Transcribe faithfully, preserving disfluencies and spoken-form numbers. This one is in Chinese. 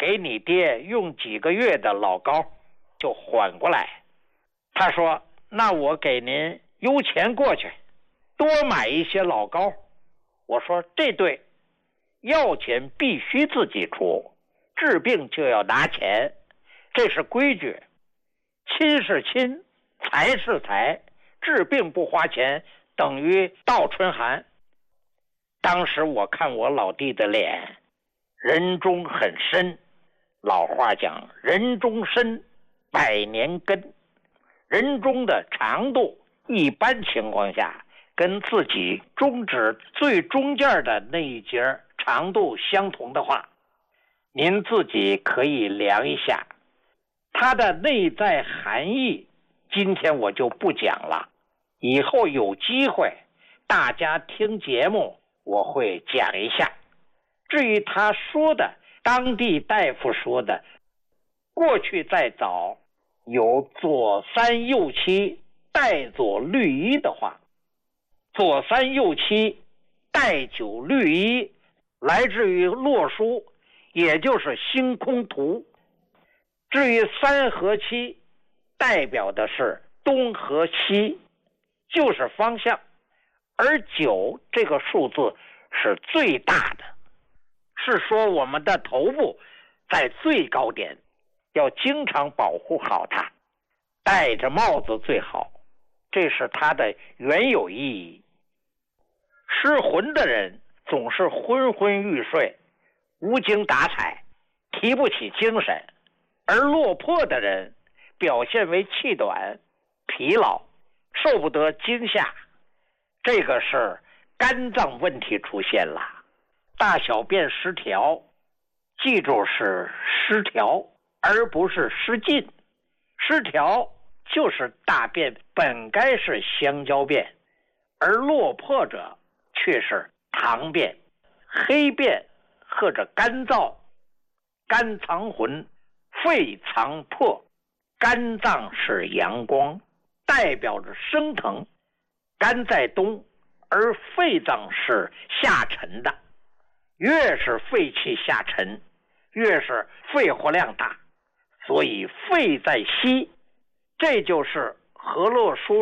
给你爹用几个月的老高就缓过来。他说，那我给您邮钱过去，多买一些老高。我说这对，药钱必须自己出，治病就要拿钱，这是规矩，亲是亲，财是财，治病不花钱等于倒春寒。当时我看我老弟的脸，人中很深，老话讲人中深，百年根。人中的长度一般情况下跟自己中指最中间的那一节长度相同的话，您自己可以量一下它的内在含义。今天我就不讲了，以后有机会大家听节目我会讲一下。至于他说的当地大夫说的过去再早有左三右七带左律一的话，左三右七带九律一来自于洛书，也就是星空图。至于三和七代表的是东和西，就是方向，而九这个数字是最大的，是说我们的头部在最高点，要经常保护好它，戴着帽子最好，这是它的原有意义。失魂的人总是昏昏欲睡，无精打采，提不起精神，而落魄的人表现为气短、疲劳，受不得惊吓，这个是肝脏问题出现了，大小便失调，记住是失调而不是失禁。失调就是大便本该是香蕉便，而落魄者却是糖便、黑便或者干燥。肝藏魂，肺藏魄，肝脏是阳光，代表着升腾，肝在东，而肺脏是下沉的，越是肺气下沉，越是肺活量大，所以肺在西，这就是河洛书